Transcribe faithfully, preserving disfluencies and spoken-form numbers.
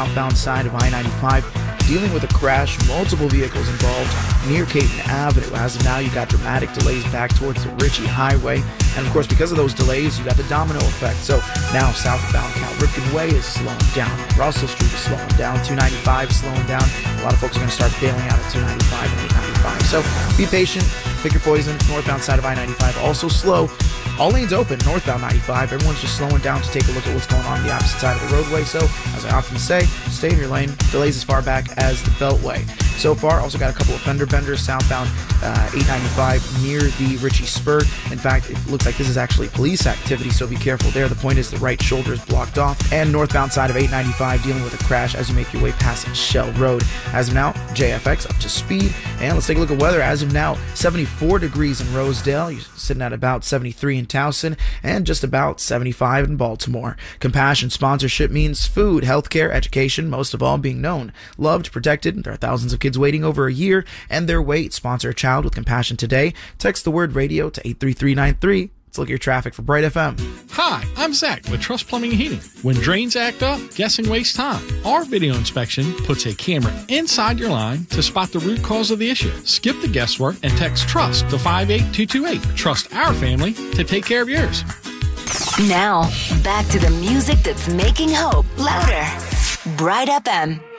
southbound side of I ninety-five, dealing with a crash, multiple vehicles involved near Caton Avenue. As of now, you got dramatic delays back towards the Ritchie Highway. And of course, because of those delays, you got the domino effect. So now southbound Cal Ripken Way is slowing down. Russell Street is slowing down. two ninety-five is slowing down. A lot of folks are going to start bailing out at two ninety-five and eight ninety-five. So be patient. Pick your poison. Northbound side of I ninety-five also slow. All lanes open, northbound ninety-five. Everyone's just slowing down to take a look at what's going on on the opposite side of the roadway. So, as I often say, stay in your lane. Delays as far back as the Beltway. So far, also got a couple of fender benders southbound uh, eight ninety-five near the Ritchie Spur. In fact, it looks like this is actually police activity, so be careful there. The point is the right shoulder is blocked off. And northbound side of eight ninety-five dealing with a crash as you make your way past Shell Road. As of now, J F X up to speed. And let's take a look at weather. As of now, seventy-four degrees in Rosedale. You're sitting at about seventy-three in Towson and just about seventy-five in Baltimore. Compassion sponsorship means food, healthcare, education, most of all being known, loved, protected. There are thousands of kids waiting over a year and their wait. Sponsor a child with compassion today. Text the word radio to eight three three nine three. Let's look at your traffic for Bright F M. Hi, I'm Zach with Trust Plumbing and Heating. When drains act up, guessing wastes time. Our video inspection puts a camera inside your line to spot the root cause of the issue. Skip the guesswork and text TRUST to five eight two two eight. Trust our family to take care of yours. Now, back to the music that's making hope louder. Bright F M.